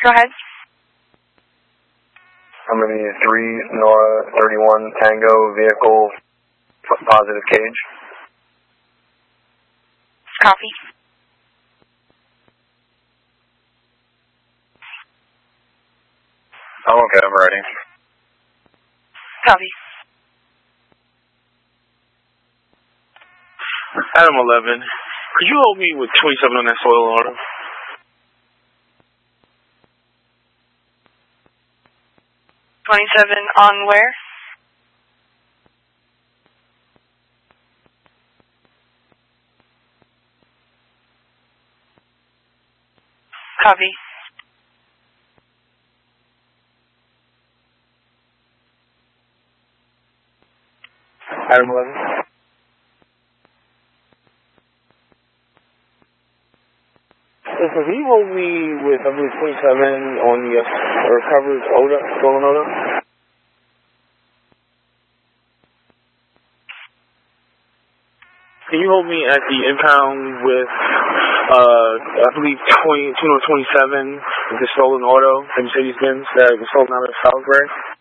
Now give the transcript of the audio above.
Go ahead. I'm going to need 3 Nora 31 Tango vehicle positive cage. Copy. I'm okay, I'm ready. Copy. Adam 11, could you hold me with 27 on that soil order? On where? Copy. Adam 11. Listen, can you hold me with, I believe, 27 on the recovered odor, stolen odor? Can you hold me at the impound with, I believe, 27 with the stolen auto and Mercedes-Benz that was stolen out of Salisbury?